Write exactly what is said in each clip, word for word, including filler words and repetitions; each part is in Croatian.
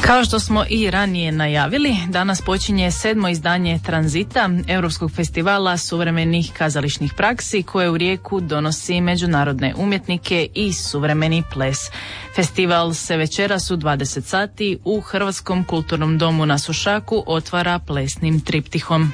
Kao što smo i ranije najavili, danas počinje sedmo izdanje Tranzita, Europskog festivala suvremenih kazališnih praksi koje u Rijeku donosi međunarodne umjetnike i suvremeni ples. Festival se večeras u dvadeset sati u Hrvatskom kulturnom domu na Sušaku otvara plesnim triptihom.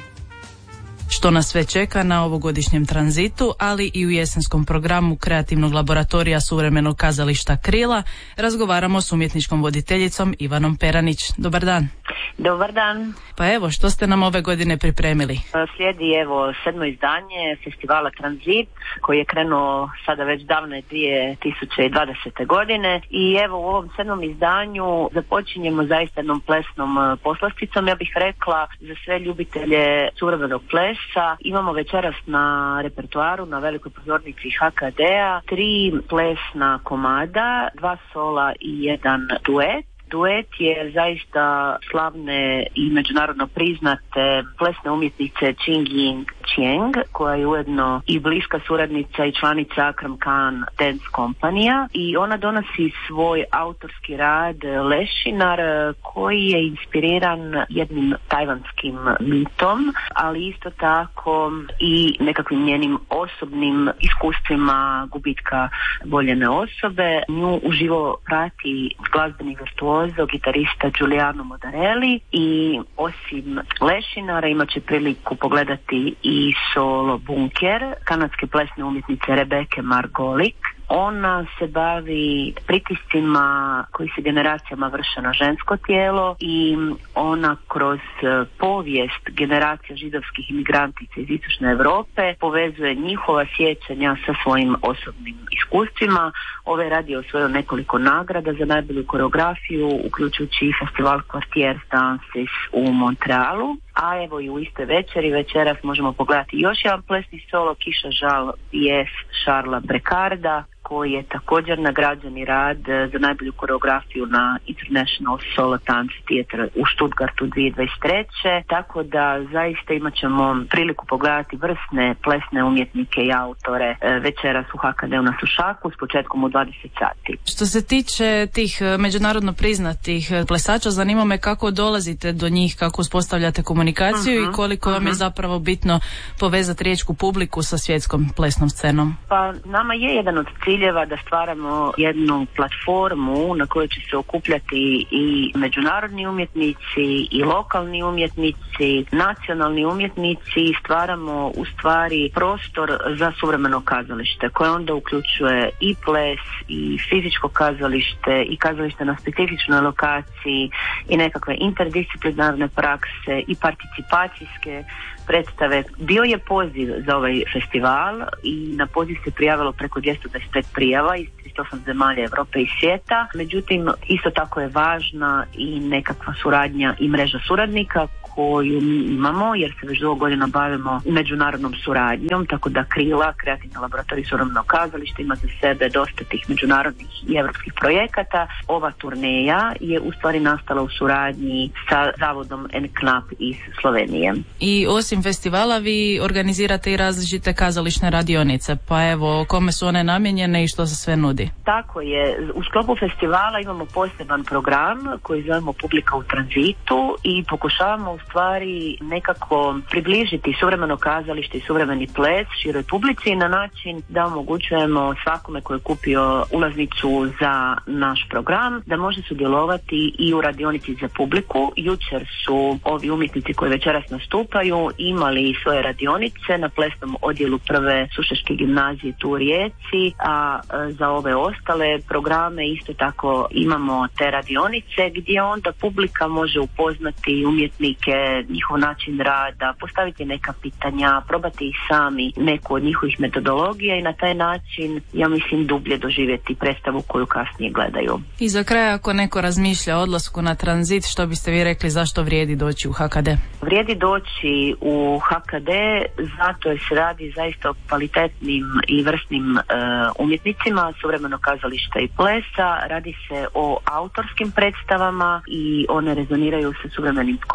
Što nas sve čeka na ovogodišnjem Tranzitu, ali i u jesenskom programu kreativnog laboratorija suvremenog kazališta Krila, razgovaramo s umjetničkom voditeljicom Ivanom Peranić. Dobar dan. Dobar dan. Pa evo, što ste nam ove godine pripremili? Slijedi evo sedmo izdanje festivala Tranzit koji je krenuo sada već davne dvije tisuće dvadesete godine i evo u ovom sedmom izdanju započinjemo zaista jednom plesnom poslasticom, ja bih rekla za sve ljubitelje suvremenog plesa. Imamo večeras na repertoaru na velikoj pozornici ha ka de-a tri plesna komada, dva sola i jedan duet. Duet je zaista slavne i međunarodno priznate plesne umjetnice Ching Ying Chieng, koja je ujedno i bliska suradnica i članica Akram Khan Dance Kompanija, i ona donosi svoj autorski rad Lešinar koji je inspiriran jednim tajvanskim mitom, ali isto tako i nekakvim njenim osobnim iskustvima gubitka voljene osobe. Nju uživo prati glazbeni virtuoz gitarista Giuliano Modarelli i osim Lešinara imat će priliku pogledati i solo Bunker kanadske plesne umjetnice Rebeke Margolik. Ona se bavi pritiscima koji se generacijama vrše na žensko tijelo i ona kroz povijest generacija židovskih imigrantica iz istočne Europe povezuje njihova sjećanja sa svojim osobnim iskustvima. Ove radi osvojio nekoliko nagrada za najbolju koreografiju, uključujući i festival Quartiers Dances u Montrealu. A evo i u iste večeri, večeras možemo pogledati još jedan plesni solo, Kiša Žal Pies Šarla Brekarda, koji je također nagrađeni rad za najbolju koreografiju na International Solo Dance Theatre u Stuttgartu dvije tisuće dvadeset treće. Tako da zaista imat ćemo priliku pogledati vrsne plesne umjetnike i autore večeras u ha ka de-u na Sušaku s početkom u dvadeset sati. Što se tiče tih međunarodno priznatih plesača, zanima me kako dolazite do njih, kako uspostavljate komunikaciju uh-huh, i koliko uh-huh. vam je zapravo bitno povezati riječku publiku sa svjetskom plesnom scenom. Pa nama je jedan od ciljeva da stvaramo jednu platformu na kojoj će se okupljati i međunarodni umjetnici i lokalni umjetnici, nacionalni umjetnici, i stvaramo u stvari prostor za suvremeno kazalište koje onda uključuje i ples i fizičko kazalište i kazalište na specifičnoj lokaciji i nekakve interdisciplinarne prakse i participacijske predstave. Bio je poziv za ovaj festival i na poziv se prijavilo preko dvjesto dvadeset pet prijava iz trideset osam zemalja Europe i svijeta. Međutim, isto tako je važna i nekakva suradnja i mreža suradnika koju mi imamo, jer se već dugo godina bavimo međunarodnom suradnjom, tako da Krila, kreativni laboratorij suvremenog kazališta, ima za sebe dosta tih međunarodnih i evropskih projekata. Ova turneja je u stvari nastala u suradnji sa zavodom en knap iz Slovenije. I osim festivala vi organizirate i različite kazališne radionice, pa evo, kome su one namijenjene i što se sve nudi? Tako je, u sklopu festivala imamo poseban program koji zovemo Publika u tranzitu i pokušavamo u stvari nekako približiti suvremeno kazalište i suvremeni ples široj publici na način da omogućujemo svakome koji je kupio ulaznicu za naš program da može sudjelovati i u radionici za publiku. Jučer su ovi umjetnici koji večeras nastupaju imali svoje radionice na plesnom odjelu prve Sušaške gimnazije tu u Rijeci, a za ove ostale programe isto tako imamo te radionice gdje onda publika može upoznati umjetnike, njihov način rada, postaviti neka pitanja, probati ih sami neku od njihovih metodologija i na taj način, ja mislim, dublje doživjeti predstavu koju kasnije gledaju. I za kraj, ako neko razmišlja o odlasku na Tranzit, što biste vi rekli zašto vrijedi doći u ha ka de? Vrijedi doći u ha ka de zato jer se radi zaista o kvalitetnim i vrsnim e, umjetnicima suvremenog kazališta i plesa. Radi se o autorskim predstavama i one rezoniraju sa suvremenim kontekstom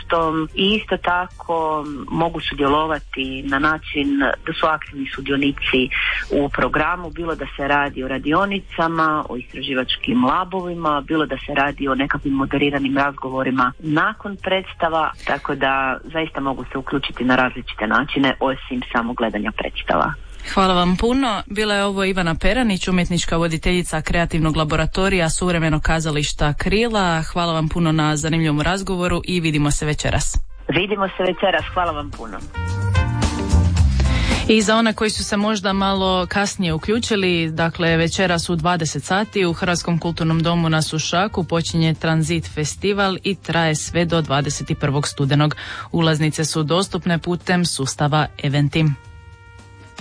gostom i isto tako mogu sudjelovati na način da su aktivni sudionici u programu, bilo da se radi o radionicama, o istraživačkim labovima, bilo da se radi o nekakvim moderiranim razgovorima nakon predstava, tako da zaista mogu se uključiti na različite načine osim samo gledanja predstava. Hvala vam puno. Bila je ovo Ivana Peranić, umjetnička voditeljica kreativnog laboratorija Suvremenog kazališta Krila. Hvala vam puno na zanimljivom razgovoru i vidimo se večeras. Vidimo se večeras, hvala vam puno. I za one koji su se možda malo kasnije uključili, dakle večeras u dvadeset sati u Hrvatskom kulturnom domu na Sušaku počinje Tranzit festival i traje sve do dvadeset prvog studenog. Ulaznice su dostupne putem sustava Eventim.